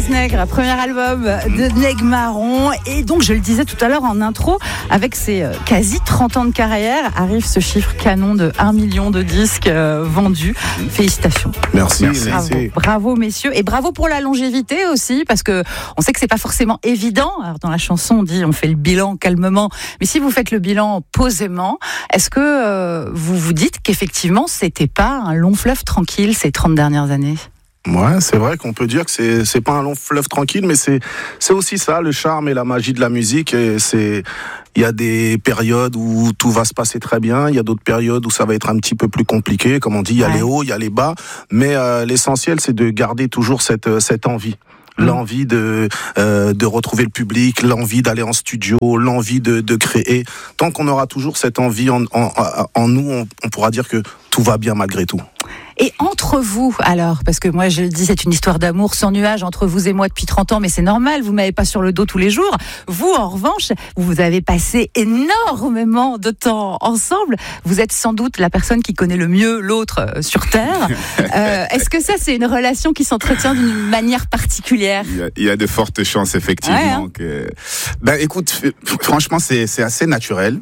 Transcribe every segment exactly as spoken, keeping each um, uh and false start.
Nègre, premier album de Nègre Marron. Et donc, je le disais tout à l'heure en intro, avec ses quasi trente ans de carrière, arrive ce chiffre canon de un million de disques vendus. Félicitations. Merci, bravo, merci. Bravo, messieurs. Et bravo pour la longévité aussi, parce que on sait que c'est pas forcément évident. Alors, dans la chanson, on dit on fait le bilan calmement. Mais si vous faites le bilan posément, est-ce que euh, vous vous dites qu'effectivement, c'était pas un long fleuve tranquille ces trente dernières années ? Ouais, c'est vrai qu'on peut dire que c'est c'est pas un long fleuve tranquille, mais c'est c'est aussi ça le charme et la magie de la musique. Et c'est il y a des périodes où tout va se passer très bien, il y a d'autres périodes où ça va être un petit peu plus compliqué. Comme on dit, il y a ouais. les hauts, il y a les bas, mais euh, l'essentiel c'est de garder toujours cette cette envie. L'envie de euh, de retrouver le public, l'envie d'aller en studio, l'envie de de créer. Tant qu'on aura toujours cette envie en en, en nous, on, on pourra dire que tout va bien malgré tout. Et entre vous, alors, parce que moi je le dis, c'est une histoire d'amour sans nuage entre vous et moi depuis trente ans, mais c'est normal, vous m'avez pas sur le dos tous les jours. Vous, en revanche, vous avez passé énormément de temps ensemble. Vous êtes sans doute la personne qui connaît le mieux l'autre sur Terre. Euh, est-ce que ça, c'est une relation qui s'entretient d'une manière particulière ? Il y a, il y a de fortes chances, effectivement. Ouais, hein. que... Ben, écoute, franchement, c'est, c'est assez naturel.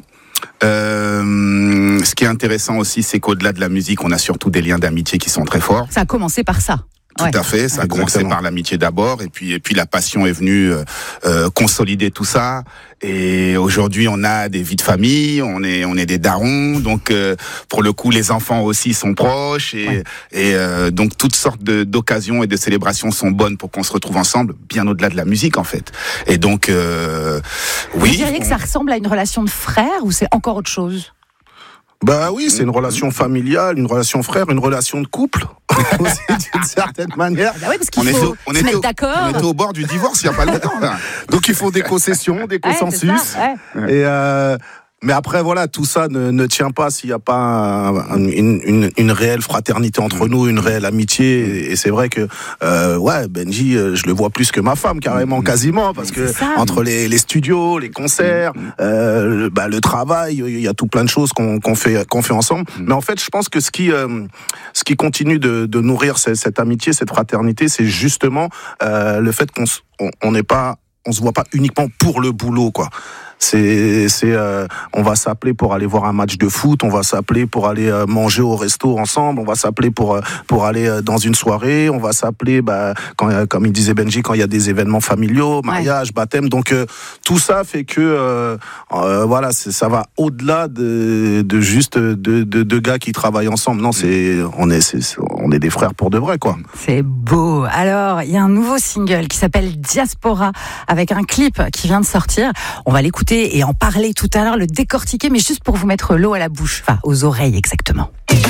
Euh, ce qui est intéressant aussi, c'est qu'au-delà de la musique, on a surtout des liens d'amitié qui sont très forts. Ça a commencé par ça. Tout ouais. à fait, ça a Exactement. commencé par l'amitié d'abord, et puis et puis la passion est venue euh, consolider tout ça. Et aujourd'hui, on a des vies de famille, on est on est des darons, donc euh, pour le coup, les enfants aussi sont proches, et ouais. et euh, donc toutes sortes de, d'occasions et de célébrations sont bonnes pour qu'on se retrouve ensemble, bien au-delà de la musique en fait. Et donc, euh, oui. Vous diriez on... que ça ressemble à une relation de frère ou c'est encore autre chose ? Bah oui, c'est une relation familiale, une relation frère, une relation de couple aussi d'une certaine manière. Bah oui, parce qu'il on faut était, on se était mettre au, d'accord. On était au bord du divorce il y a pas longtemps. Là. Donc il faut des concessions, des consensus. Ouais, c'est ça, ouais. Et euh, mais après voilà, tout ça ne, ne tient pas s'il n'y a pas un, une, une, une réelle fraternité entre nous, une réelle amitié. Et, et c'est vrai que euh, ouais, Benji, je le vois plus que ma femme carrément, quasiment, parce que entre les, les studios, les concerts, euh, le, bah, le travail, il y a tout plein de choses qu'on, qu'on fait qu'on fait ensemble. Mais en fait, je pense que ce qui euh, ce qui continue de, de nourrir cette, cette amitié, cette fraternité, c'est justement euh, le fait qu'on on, on n'est pas on se voit pas uniquement pour le boulot, quoi. C'est, c'est, euh, on va s'appeler pour aller voir un match de foot, on va s'appeler pour aller euh, manger au resto ensemble, on va s'appeler pour euh, pour aller euh, dans une soirée, on va s'appeler, bah, quand, euh, comme il disait Benji, quand il y a des événements familiaux, mariage, ouais. baptême. Donc euh, tout ça fait que, euh, euh, voilà, c'est, ça va au-delà de, de juste de, de, de gars qui travaillent ensemble. Non, c'est, on est, c'est, on est des frères pour de vrai, quoi. C'est beau. Alors, il y a un nouveau single qui s'appelle Diaspora avec un clip qui vient de sortir. On va l'écouter et en parler tout à l'heure, le décortiquer, mais juste pour vous mettre l'eau à la bouche, enfin aux oreilles exactement.